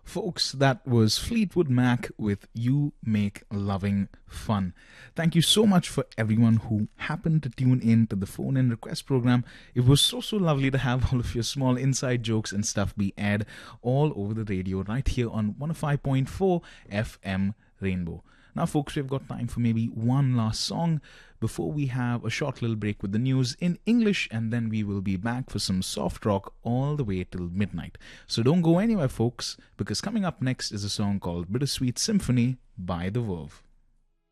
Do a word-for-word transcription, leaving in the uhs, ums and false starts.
Folks, that was Fleetwood Mac with You Make Loving Fun. Thank you so much for everyone who happened to tune in to the phone in request program. It was so, so lovely to have all of your small inside jokes and stuff be aired all over the radio right here on one oh five point four F M Rainbow. Now, folks, we've got time for maybe one last song before we have a short little break with the news in English, and then we will be back for some soft rock all the way till midnight. So don't go anywhere, folks, because coming up next is a song called Bittersweet Symphony by The Verve.